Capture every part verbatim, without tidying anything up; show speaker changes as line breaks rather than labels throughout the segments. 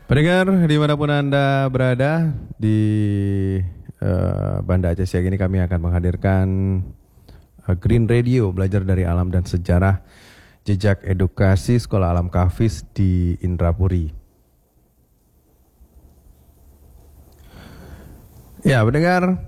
Pendengar dimanapun Anda berada di uh, Banda Aceh Siang ini, kami akan menghadirkan uh, Green Radio, belajar dari alam dan sejarah jejak edukasi Sekolah Alam Kahfiz di Indrapuri. Ya, pendengar,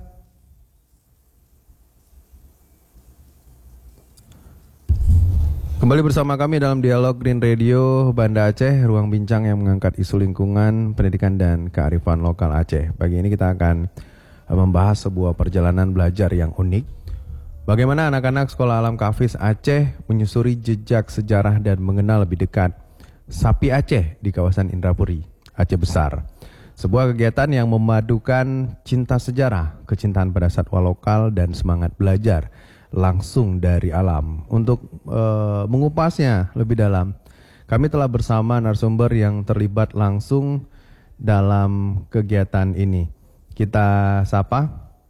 kembali bersama kami dalam dialog Green Radio Banda Aceh, ruang bincang yang mengangkat isu lingkungan, pendidikan, dan kearifan lokal Aceh. Pagi ini kita akan membahas sebuah perjalanan belajar yang unik. Bagaimana anak-anak Sekolah Alam Kahfiz Aceh menyusuri jejak sejarah dan mengenal lebih dekat sapi Aceh di kawasan Indrapuri, Aceh Besar. Sebuah kegiatan yang memadukan cinta sejarah, kecintaan pada satwa lokal, dan semangat belajar langsung dari alam. Untuk uh, mengupasnya lebih dalam, kami telah bersama narasumber yang terlibat langsung dalam kegiatan ini. Kita sapa.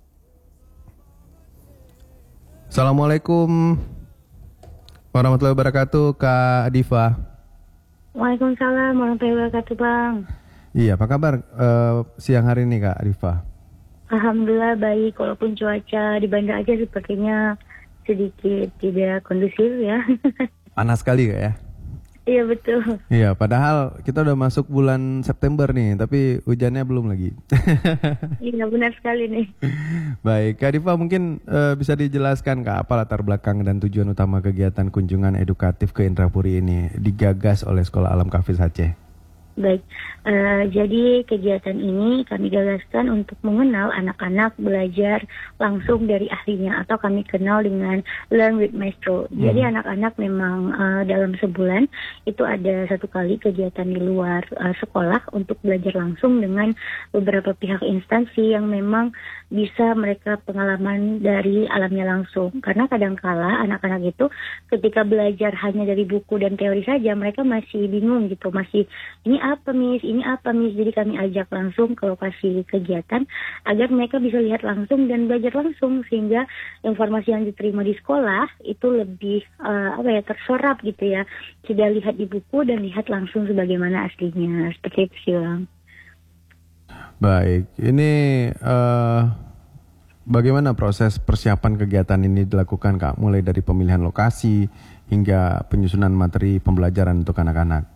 Assalamualaikum warahmatullahi wabarakatuh, Kak Diva.
Waalaikumsalam warahmatullahi wabarakatuh, Bang.
Iya, apa kabar uh, siang hari ini, Kak Diva?
Alhamdulillah baik, walaupun cuaca di Banda Aceh sepertinya sedikit tidak kondusif ya.
Panas sekali Kak ya?
Iya betul.
Iya, padahal kita udah masuk bulan September nih, tapi hujannya belum lagi.
Iya benar sekali nih.
Baik, Kak Diva mungkin uh, bisa dijelaskan Kak, apa latar belakang dan tujuan utama kegiatan kunjungan edukatif ke Indrapuri ini digagas oleh Sekolah Alam Kahfiz Aceh?
Baik, uh, jadi kegiatan ini kami gagaskan untuk mengenal anak-anak belajar langsung dari ahlinya, atau kami kenal dengan Learn with Maestro. Hmm. Jadi anak-anak memang uh, dalam sebulan itu ada satu kali kegiatan di luar uh, sekolah untuk belajar langsung dengan beberapa pihak instansi yang memang bisa mereka pengalaman dari alamnya langsung. Karena kadangkala anak-anak itu ketika belajar hanya dari buku dan teori saja, mereka masih bingung gitu, masih ini apa mis, ini apa mis. Jadi kami ajak langsung ke lokasi kegiatan agar mereka bisa lihat langsung dan belajar langsung, sehingga informasi yang diterima di sekolah itu lebih uh, apa ya terserap gitu ya, tidak lihat di buku dan lihat langsung sebagaimana aslinya. Seperti itu sih, Bang.
Baik, ini uh, bagaimana proses persiapan kegiatan ini dilakukan Kak, mulai dari pemilihan lokasi hingga penyusunan materi pembelajaran untuk anak-anak?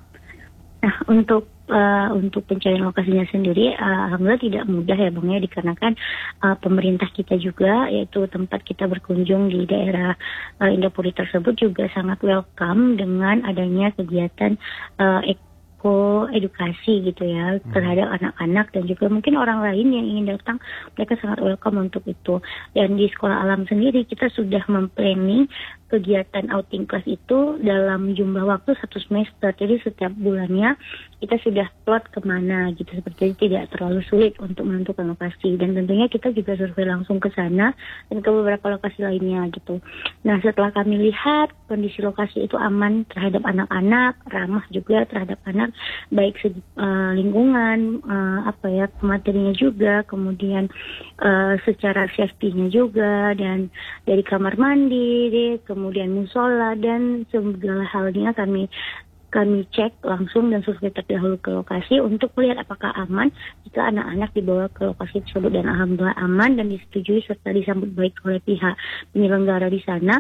Nah, untuk uh, untuk pencarian lokasinya sendiri, uh, alhamdulillah tidak mudah ya Bang ya, dikarenakan uh, pemerintah kita juga, yaitu tempat kita berkunjung di daerah uh, Indrapuri tersebut juga sangat welcome dengan adanya kegiatan uh, eko edukasi gitu ya terhadap anak-anak, dan juga mungkin orang lain yang ingin datang, mereka sangat welcome untuk itu. Dan di Sekolah Alam sendiri kita sudah memplanning kegiatan outing class itu dalam jumlah waktu satu semester. Jadi setiap bulannya kita sudah plot kemana gitu, seperti itu, tidak terlalu sulit untuk menentukan lokasi. Dan tentunya kita juga survei langsung ke sana dan ke beberapa lokasi lainnya gitu. Nah, setelah kami lihat kondisi lokasi itu aman terhadap anak-anak, ramah juga terhadap anak, baik segi uh, lingkungan, uh, apa ya, materinya juga, kemudian uh, secara safety-nya juga, dan dari kamar mandi, deh, kemudian musola dan segala halnya kami kami cek langsung dan survei terdahulu ke lokasi untuk melihat apakah aman jika anak-anak dibawa ke lokasi tersebut. Dan alhamdulillah aman dan disetujui serta disambut baik oleh pihak penyelenggara di sana,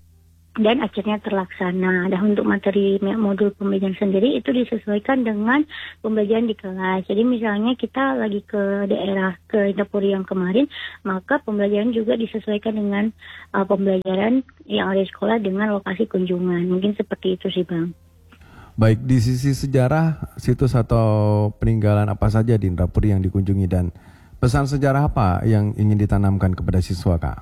dan akhirnya terlaksana. Dan untuk materi modul pembelajaran sendiri itu disesuaikan dengan pembelajaran di kelas. Jadi misalnya kita lagi ke daerah ke Indrapuri yang kemarin, maka pembelajaran juga disesuaikan dengan uh, pembelajaran yang ada di sekolah dengan lokasi kunjungan. Mungkin seperti itu sih Bang.
Baik, di sisi sejarah, situs atau peninggalan apa saja di Indrapuri yang dikunjungi, dan pesan sejarah apa yang ingin ditanamkan kepada siswa Kak?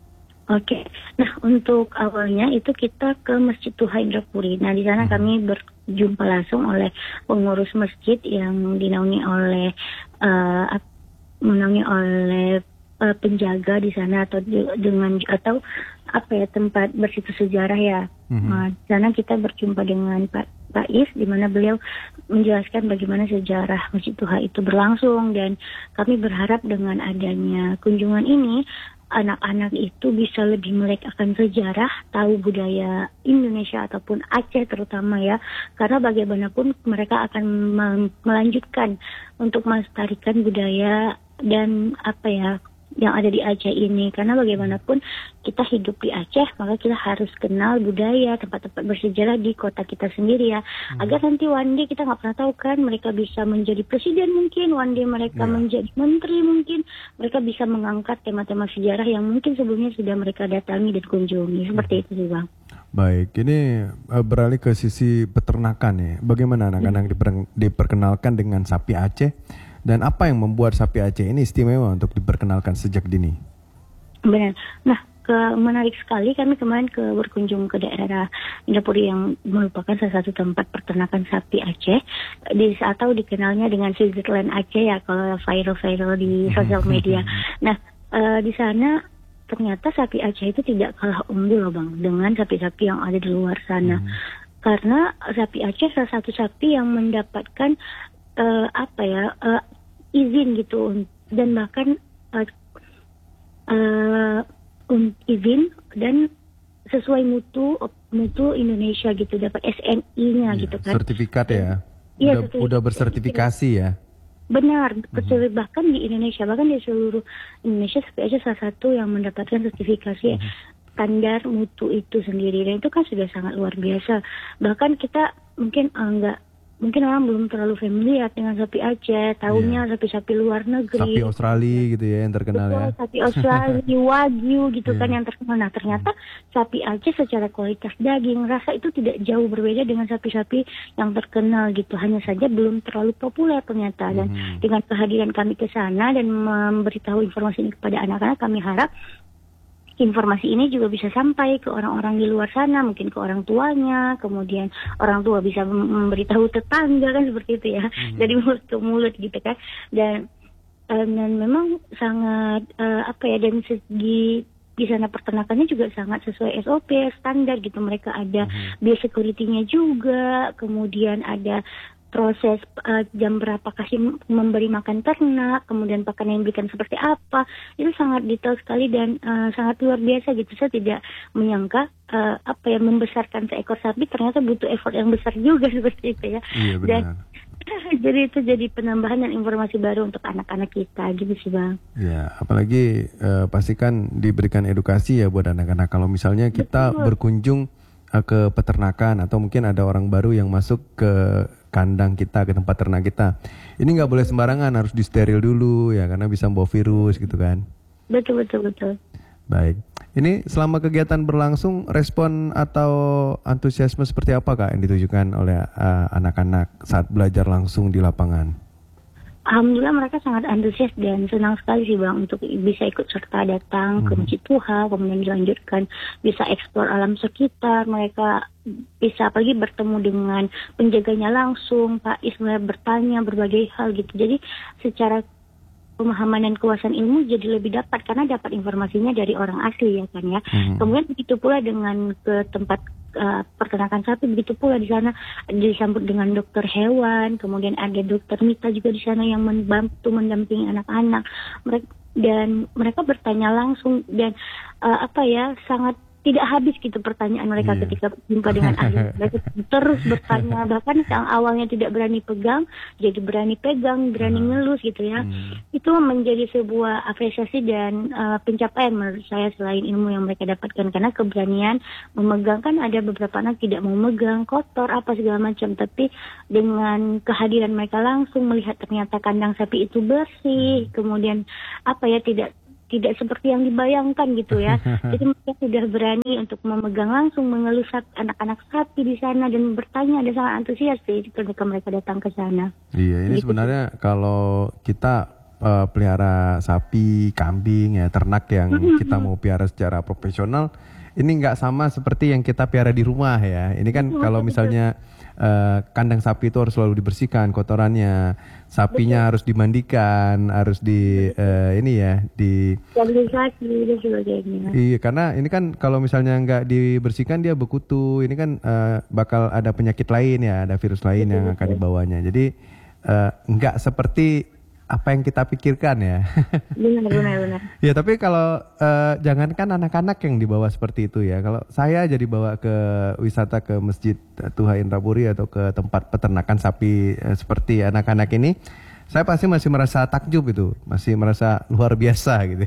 Oke, nah untuk awalnya itu kita ke Masjid Tuha Indrapuri. Nah di sana hmm. kami berjumpa langsung oleh pengurus masjid yang dinaungi oleh uh, menaungi oleh uh, penjaga di sana, atau dengan atau apa ya, tempat bersitus sejarah ya. Hmm. Nah, di sana kita berjumpa dengan Pak Pak Is, di mana beliau menjelaskan bagaimana sejarah Masjid Tuha itu berlangsung, dan kami berharap dengan adanya kunjungan ini anak-anak itu bisa lebih melek akan sejarah, tahu budaya Indonesia ataupun Aceh terutama ya, karena bagaimanapun mereka akan melanjutkan untuk melestarikan budaya dan apa ya yang ada di Aceh ini, karena bagaimanapun kita hidup di Aceh, maka kita harus kenal budaya, tempat-tempat bersejarah di kota kita sendiri ya, hmm. agar nanti one day kita nggak pernah tahu kan, mereka bisa menjadi presiden mungkin, one day mereka yeah. menjadi menteri mungkin, mereka bisa mengangkat tema-tema sejarah yang mungkin sebelumnya sudah mereka datangi dan kunjungi, seperti hmm. itu sih Bang.
Baik, ini beralih ke sisi peternakan ya, bagaimana anak-anak hmm. diper, diperkenalkan dengan sapi Aceh? Dan apa yang membuat sapi Aceh ini istimewa untuk diperkenalkan sejak dini?
Benar. Nah, ke, menarik sekali kami kemarin ke berkunjung ke daerah Indapuri yang merupakan salah satu tempat peternakan sapi Aceh. Di atau dikenalnya dengan Switzerland Aceh ya kalau viral-viral di sosial media. Nah, uh, di sana ternyata sapi Aceh itu tidak kalah unggul loh Bang dengan sapi-sapi yang ada di luar sana. Hmm. Karena sapi Aceh salah satu sapi yang mendapatkan Uh, apa ya uh, izin gitu dan bahkan uh, uh, um, izin dan sesuai mutu mutu Indonesia gitu, dapat S N I-nya ya, gitu kan.
Sertifikat ya. Ya udah, udah bersertifikasi ya.
Benar, betul. Hmm. Bahkan di Indonesia, bahkan di seluruh Indonesia sapi Aceh salah satu yang mendapatkan sertifikasi hmm. standar mutu itu sendiri, dan itu kan sudah sangat luar biasa. Bahkan kita mungkin uh, enggak Mungkin orang belum terlalu familiar dengan sapi Aceh, tahunya yeah. sapi-sapi luar negeri.
Sapi Australia gitu ya yang terkenal. Betul, ya.
Sapi Australia, Wagyu gitu yeah. kan yang terkenal. Nah ternyata sapi Aceh secara kualitas daging, rasa itu tidak jauh berbeda dengan sapi-sapi yang terkenal gitu. Hanya saja belum terlalu populer ternyata. Dan hmm. dengan kehadiran kami ke sana dan memberitahu informasi ini kepada anak-anak, kami harap informasi ini juga bisa sampai ke orang-orang di luar sana, mungkin ke orang tuanya, kemudian orang tua bisa memberitahu tetangga kan seperti itu ya, hmm. dari mulut ke mulut gitu kan, dan dan memang sangat uh, apa ya, dan segi di sana peternakannya juga sangat sesuai S O P standar gitu, mereka ada hmm. biosecurity-nya juga, kemudian ada proses uh, jam berapa kasih memberi makan ternak, kemudian pakan yang diberikan seperti apa, itu sangat detail sekali dan uh, sangat luar biasa gitu. Saya tidak menyangka uh, apa yang membesarkan seekor sapi ternyata butuh effort yang besar juga seperti itu ya.
Iya, benar.
Dan jadi itu jadi penambahan dan informasi baru untuk anak-anak kita gitu sih Bang.
Ya, apalagi uh, pastikan diberikan edukasi ya buat anak-anak. Kalau misalnya kita Betul. berkunjung uh, ke peternakan atau mungkin ada orang baru yang masuk ke kandang kita, ke tempat ternak kita, ini nggak boleh sembarangan, harus disteril dulu ya, karena bisa membawa virus gitu kan.
Betul betul betul.
Baik, ini selama kegiatan berlangsung, respon atau antusiasme seperti apa Kak yang ditujukan oleh uh, anak-anak saat belajar langsung di lapangan?
Alhamdulillah mereka sangat antusias dan senang sekali sih Bang untuk bisa ikut serta datang hmm. ke Masjid Tuha, kemudian dilanjutkan bisa eksplor alam sekitar, mereka bisa apalagi bertemu dengan penjaganya langsung, Pak Ismail bertanya berbagai hal gitu. Jadi secara pemahaman dan kuasaan ilmu jadi lebih dapat karena dapat informasinya dari orang asli ya kan ya. Hmm. Kemudian begitu pula dengan ke tempat uh, peternakan sapi, begitu pula di sana disambut dengan dokter hewan, kemudian ada dokter Mita juga di sana yang membantu mendampingi anak-anak. Mereka dan mereka bertanya langsung dan uh, apa ya sangat tidak habis gitu pertanyaan mereka yeah. ketika jumpa dengan ahli. Mereka terus bertanya, bahkan yang awalnya tidak berani pegang, jadi berani pegang, berani hmm. ngelus gitu ya. Hmm. Itu menjadi sebuah apresiasi dan uh, pencapaian menurut saya selain ilmu yang mereka dapatkan. Karena keberanian memegang, kan ada beberapa anak tidak mau megang, kotor, apa segala macam. Tapi dengan kehadiran mereka langsung melihat ternyata kandang sapi itu bersih, kemudian apa ya tidak tidak seperti yang dibayangkan gitu ya. Jadi mereka sudah berani untuk memegang langsung, mengelus anak-anak sapi di sana dan bertanya, ada sangat antusias sih ketika mereka datang ke sana.
Iya, ini gitu. Sebenarnya kalau kita uh, pelihara sapi, kambing ya, ternak yang kita mau pelihara secara profesional, ini nggak sama seperti yang kita pelihara di rumah ya. Ini kan kalau misalnya uh, kandang sapi itu harus selalu dibersihkan kotorannya, sapinya Betul. harus dimandikan, harus di uh, ini ya di
sterilisasi dan sebagainya.
Iya, karena ini kan kalau misalnya nggak dibersihkan dia bekutu, ini kan uh, bakal ada penyakit lain ya, ada virus lain Betul. yang akan dibawanya. Jadi uh, nggak seperti apa yang kita pikirkan ya.
Benar, benar, benar.
Ya tapi kalau uh, jangankan anak-anak yang dibawa seperti itu ya. Kalau saya jadi bawa ke wisata ke Masjid Tuha Indrapuri atau ke tempat peternakan sapi uh, seperti anak-anak ini, saya pasti masih merasa takjub itu, masih merasa luar biasa gitu.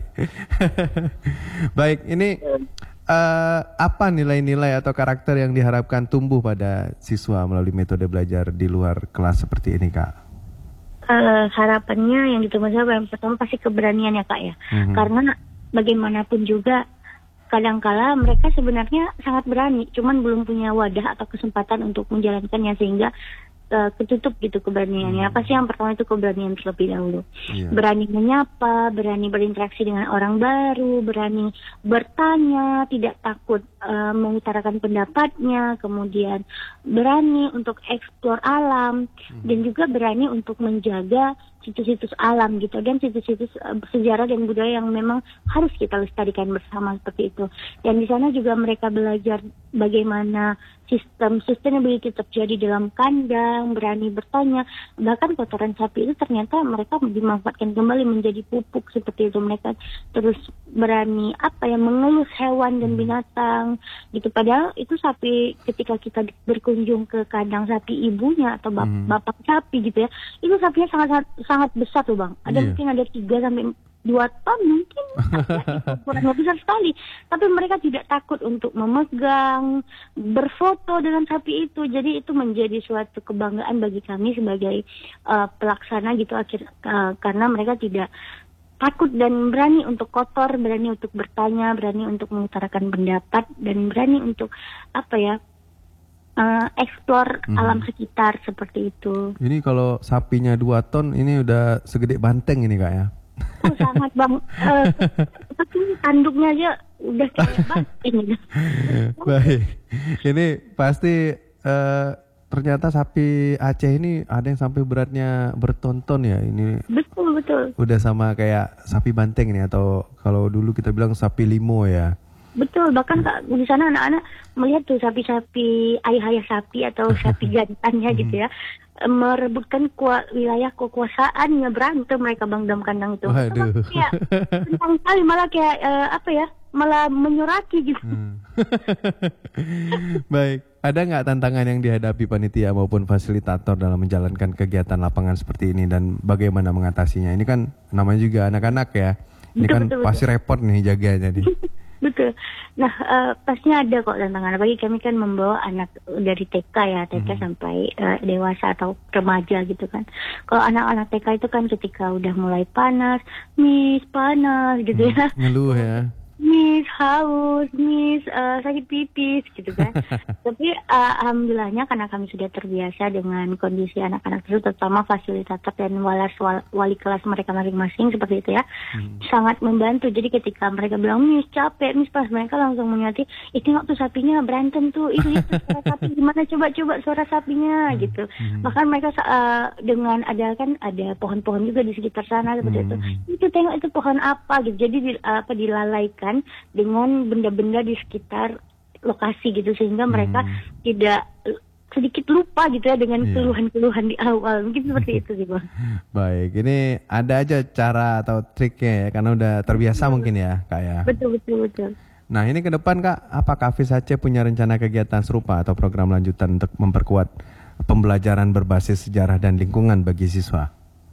Baik, ini uh, apa nilai-nilai atau karakter yang diharapkan tumbuh pada siswa melalui metode belajar di luar kelas seperti ini, Kak?
Uh, harapannya yang ditunggu saya yang pertama pasti keberanian ya Kak ya. Mm-hmm. Karena bagaimanapun juga kadangkala mereka sebenarnya sangat berani, cuman belum punya wadah atau kesempatan untuk menjalankannya sehingga uh, ketutup gitu keberaniannya. Hmm. Pasti yang pertama itu keberanian terlebih dahulu. Yeah. Berani menyapa, berani berinteraksi dengan orang baru, berani bertanya, tidak takut uh, mengutarakan pendapatnya, kemudian berani untuk eksplor alam, hmm. dan juga berani untuk menjaga situs-situs alam gitu, dan situs-situs uh, sejarah dan budaya yang memang harus kita lestarikan bersama seperti itu. Dan di sana juga mereka belajar bagaimana sistem sustainability terjadi dalam kandang, berani bertanya, bahkan kotoran sapi itu ternyata mereka dimanfaatkan kembali menjadi pupuk seperti itu. Mereka terus berani apa ya mengelus hewan dan binatang gitu. Padahal itu sapi ketika kita berkunjung ke kandang sapi ibunya atau bap- hmm. bapak sapi gitu ya, itu sapinya sangat sangat besar tuh Bang. Ada yeah. mungkin ada tiga sampai dua ton mungkin, ya, kurang lebih besar sekali. Tapi mereka tidak takut untuk memegang, berfoto dengan sapi itu. Jadi itu menjadi suatu kebanggaan bagi kami sebagai uh, pelaksana gitu akhir uh, karena mereka tidak takut dan berani untuk kotor, berani untuk bertanya, berani untuk mengutarakan pendapat, dan berani untuk apa ya uh, eksplor hmm. alam sekitar seperti itu.
Ini kalau sapinya dua ton, ini udah segede banteng ini Kak ya?
Oh, sangat Bang. Uh, tapi tanduknya aja udah kayak banteng.
Baik, ini pasti uh, ternyata sapi Aceh ini ada yang sampai beratnya bertonton ya ini.
Betul betul.
Udah sama kayak sapi banteng ini atau kalau dulu kita bilang sapi limo ya.
Betul, bahkan Kak, di sana anak-anak melihat tuh sapi-sapi ayah-ayah sapi atau sapi jantannya gitu ya, merebutkan kuat wilayah kekuasaannya, berantem mereka Bang dalam kandang itu.
Waduh.
Kayak tentang kali malah kayak uh, apa ya, malah menyurati gitu. Hmm.
Baik, ada nggak tantangan yang dihadapi panitia maupun fasilitator dalam menjalankan kegiatan lapangan seperti ini dan bagaimana mengatasinya? Ini kan namanya juga anak-anak ya, ini betul, kan betul, pasti betul. Repot nih jaganya nih.
Betul. Nah, uh, pastinya ada kok tantangan. Bagi kami kan membawa anak dari T K ya, T K hmm. sampai uh, dewasa atau remaja gitu kan. Kalau anak-anak T K itu kan ketika udah mulai panas, Miss panas gitu hmm. ya.
Ngeluh ya.
Miss haus, Miss uh, sakit pipis gitu kan. Tapi uh, alhamdulillahnya karena kami sudah terbiasa dengan kondisi anak-anak itu, terutama fasilitator dan walas wal, wali kelas mereka masing-masing seperti itu ya, hmm. sangat membantu. Jadi ketika mereka bilang Miss capek, Miss pas, mereka langsung menyati, eh tengok tuh sapinya berantem tuh, itu itu suara sapi gimana, coba-coba suara sapinya hmm. gitu. Hmm. Bahkan mereka uh, dengan ada kan ada pohon-pohon juga di sekitar sana seperti hmm. itu. Itu tengok itu pohon apa gitu. Jadi di, apa dilalaikan dengan benda-benda di sekitar lokasi gitu sehingga mereka hmm. tidak sedikit lupa gitu ya dengan yeah. keluhan-keluhan di awal. Mungkin seperti itu sih Bang.
Baik, ini ada aja cara atau triknya ya karena udah terbiasa betul. Mungkin ya Kak ya.
Betul betul betul.
Nah ini ke depan Kak, apakah Hafiz Aceh punya rencana kegiatan serupa atau program lanjutan untuk memperkuat pembelajaran berbasis sejarah dan lingkungan bagi siswa?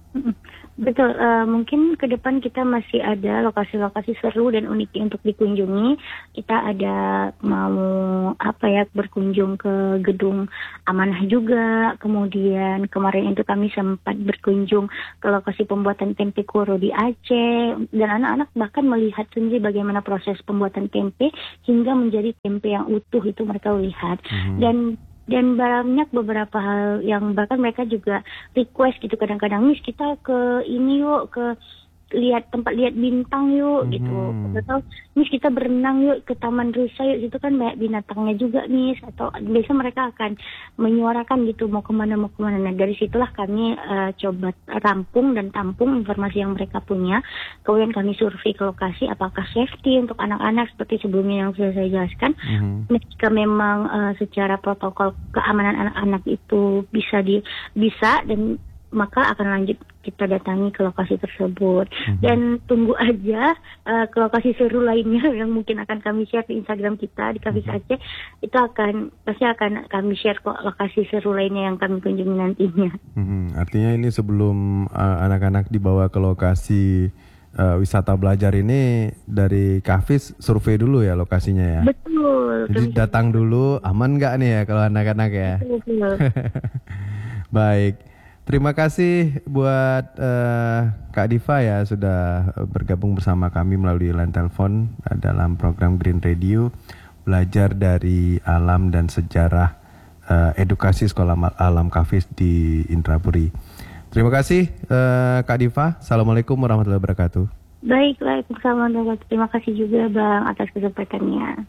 Betul, uh, mungkin ke depan kita masih ada lokasi-lokasi seru dan unik untuk dikunjungi. Kita ada mau apa ya berkunjung ke gedung Amanah juga. Kemudian kemarin itu kami sempat berkunjung ke lokasi pembuatan tempe koro di Aceh. Dan anak-anak bahkan melihat sendiri bagaimana proses pembuatan tempe hingga menjadi tempe yang utuh itu mereka lihat. Hmm. Dan Dan banyak beberapa hal yang bahkan mereka juga request gitu kadang-kadang, Miss kita ke ini yuk, ke lihat tempat lihat bintang yuk mm-hmm. gitu. Atau Miss kita berenang yuk ke Taman Rusa yuk, itu kan banyak binatangnya juga Miss. Atau biasa mereka akan menyuarakan gitu mau kemana mau kemana. Nah dari situlah kami uh, coba rampung dan tampung informasi yang mereka punya. Kemudian kami survei ke lokasi apakah safety untuk anak-anak seperti sebelumnya yang sudah saya jelaskan. Mm-hmm. Jika memang uh, secara protokol keamanan anak-anak itu bisa di bisa dan maka akan lanjut kita datangi ke lokasi tersebut.
Mm-hmm.
Dan tunggu aja uh, ke lokasi seru lainnya yang mungkin akan kami share di Instagram kita di Kafis mm-hmm. Aceh. Itu akan pasti akan kami share kok lokasi seru lainnya yang kami kunjungi nantinya.
Mm-hmm. Artinya ini sebelum uh, anak-anak dibawa ke lokasi uh, wisata belajar ini, dari Kafis survei dulu ya lokasinya ya.
Betul.
Jadi datang dulu, aman nggak nih ya kalau anak-anak ya?
Betul.
Baik, terima kasih buat uh, Kak Diva ya sudah bergabung bersama kami melalui line telepon uh, dalam program Green Radio, belajar dari alam dan sejarah uh, edukasi Sekolah Alam Kafis di Indrapuri. Terima kasih uh, Kak Diva. Assalamualaikum warahmatullahi wabarakatuh.
Baik, Waalaikumsalam. Terima kasih juga Bang atas kesempatannya.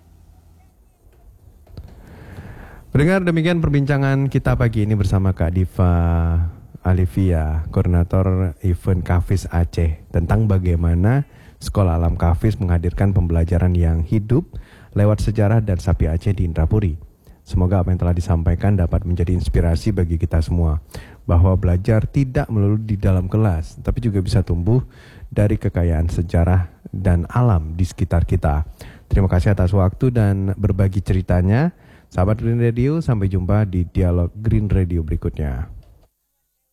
Pendengar, demikian perbincangan kita pagi ini bersama Kak Diva Alivia, koordinator event Kafis Aceh, tentang bagaimana Sekolah Alam Kafis menghadirkan pembelajaran yang hidup lewat sejarah dan sapi Aceh di Indrapuri. Semoga apa yang telah disampaikan dapat menjadi inspirasi bagi kita semua, bahwa belajar tidak melulu di dalam kelas, tapi juga bisa tumbuh dari kekayaan sejarah dan alam di sekitar kita. Terima kasih atas waktu dan berbagi ceritanya. Sahabat Green Radio, sampai jumpa di dialog Green Radio berikutnya.